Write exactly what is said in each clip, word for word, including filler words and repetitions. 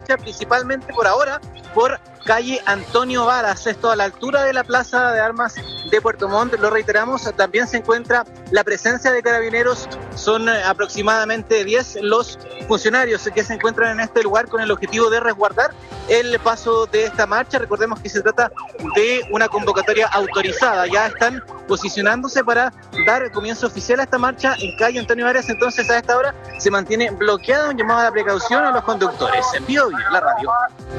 marcha principalmente por ahora por calle Antonio Varas, esto a la altura de la Plaza de Armas de Puerto Montt. Lo reiteramos, también se encuentra la presencia de carabineros, son aproximadamente diez los funcionarios que se encuentran en este lugar con el objetivo de resguardar el paso de esta marcha. Recordemos que se trata de una convocatoria autorizada, ya están posicionándose para dar comienzo oficial a esta marcha en calle Antonio Varas, entonces a esta hora se mantiene bloqueado, un llamado a la precaución a los conductores. En Bio Bio, la radio.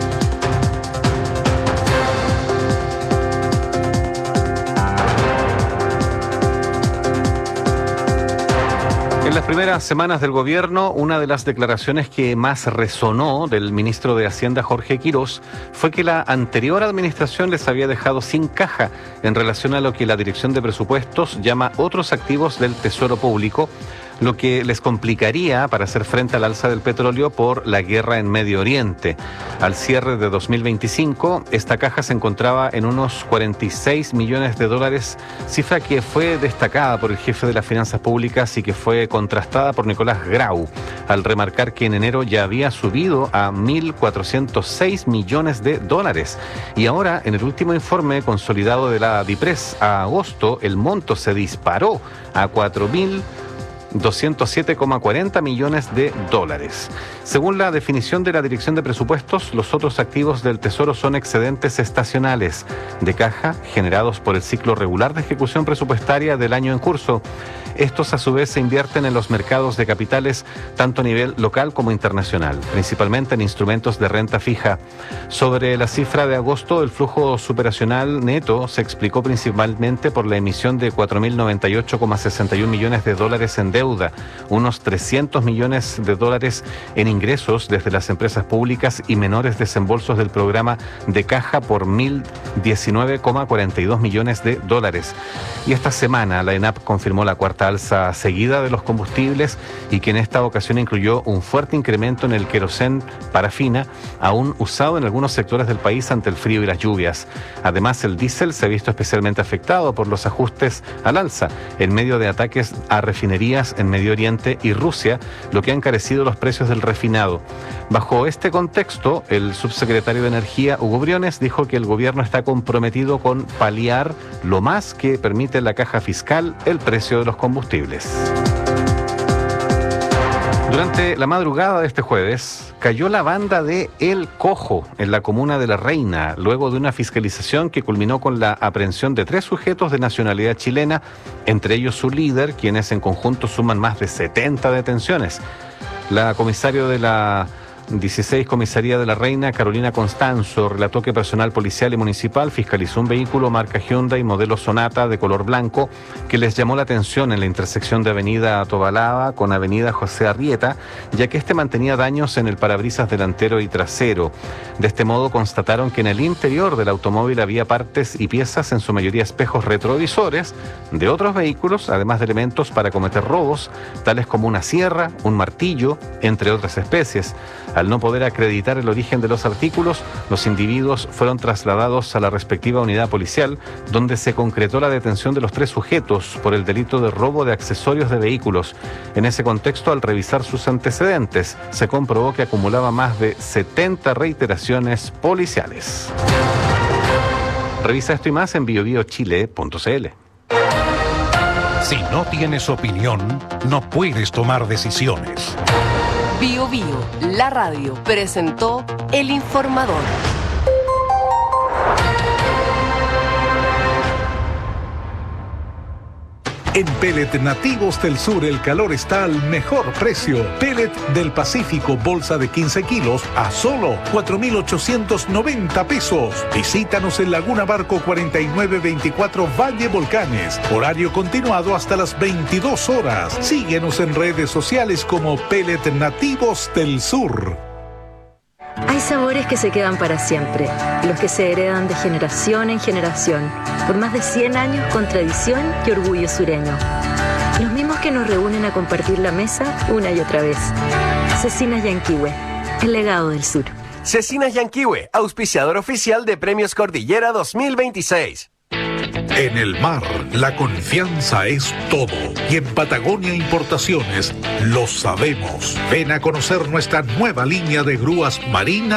En las primeras semanas del gobierno, una de las declaraciones que más resonó del ministro de Hacienda, Jorge Quirós, fue que la anterior administración les había dejado sin caja en relación a lo que la Dirección de Presupuestos llama otros activos del Tesoro Público, lo que les complicaría para hacer frente al alza del petróleo por la guerra en Medio Oriente. Al cierre de dos mil veinticinco, esta caja se encontraba en unos cuarenta y seis millones de dólares, cifra que fue destacada por el jefe de las finanzas públicas y que fue contrastada por Nicolás Grau, al remarcar que en enero ya había subido a mil cuatrocientos seis millones de dólares. Y ahora, en el último informe consolidado de la DIPRES a agosto, el monto se disparó a cuatro mil doscientos siete coma cuarenta millones de dólares. Según la definición de la Dirección de Presupuestos, los otros activos del Tesoro son excedentes estacionales de caja generados por el ciclo regular de ejecución presupuestaria del año en curso. Estos a su vez se invierten en los mercados de capitales tanto a nivel local como internacional, principalmente en instrumentos de renta fija. Sobre la cifra de agosto, el flujo superacional neto se explicó principalmente por la emisión de cuatro mil noventa y ocho coma sesenta y uno millones de dólares en deuda, unos trescientos millones de dólares en ingresos desde las empresas públicas y menores desembolsos del programa de caja por mil diecinueve coma cuarenta y dos millones de dólares. Y esta semana la ENAP confirmó la cuarta alza seguida de los combustibles y que en esta ocasión incluyó un fuerte incremento en el querosén parafina, aún usado en algunos sectores del país ante el frío y las lluvias. Además, el diésel se ha visto especialmente afectado por los ajustes al alza en medio de ataques a refinerías en Medio Oriente y Rusia, lo que ha encarecido los precios del refinado. Bajo este contexto, el subsecretario de Energía, Hugo Briones, dijo que el gobierno está comprometido con paliar lo más que permite la caja fiscal el precio de los combustibles. Durante la madrugada de este jueves, cayó la banda de El Cojo en la comuna de La Reina, luego de una fiscalización que culminó con la aprehensión de tres sujetos de nacionalidad chilena, entre ellos su líder, quienes en conjunto suman más de setenta detenciones. La comisario de la dieciséis Comisaría de La Reina, Carolina Constanzo, relató que personal policial y municipal fiscalizó un vehículo marca Hyundai modelo Sonata de color blanco que les llamó la atención en la intersección de Avenida Tobalaba con Avenida José Arrieta, ya que este mantenía daños en el parabrisas delantero y trasero. De este modo constataron que en el interior del automóvil había partes y piezas, en su mayoría espejos retrovisores, de otros vehículos, además de elementos para cometer robos, tales como una sierra, un martillo, entre otras especies. Al no poder acreditar el origen de los artículos, los individuos fueron trasladados a la respectiva unidad policial, donde se concretó la detención de los tres sujetos por el delito de robo de accesorios de vehículos. En ese contexto, al revisar sus antecedentes, se comprobó que acumulaba más de setenta reiteraciones policiales. Revisa esto y más en bio bio chile punto c l. Si no tienes opinión, no puedes tomar decisiones. Bio Bio, la radio, presentó El Informador. En Pellet Nativos del Sur el calor está al mejor precio. Pellet del Pacífico, bolsa de quince kilos a solo cuatro mil ochocientos noventa pesos. Visítanos en Laguna Barco cuarenta y nueve veinticuatro Valle Volcanes. Horario continuado hasta las veintidós horas. Síguenos en redes sociales como Pellet Nativos del Sur. Hay sabores que se quedan para siempre, los que se heredan de generación en generación, por más de cien años con tradición y orgullo sureño. Los mismos que nos reúnen a compartir la mesa una y otra vez. Cecinas Yanquihue, el legado del sur. Cecinas Yanquihue, auspiciador oficial de Premios Cordillera dos mil veintiséis. En el mar, la confianza es todo. Y en Patagonia Importaciones lo sabemos. Ven a conocer nuestra nueva línea de grúas marinas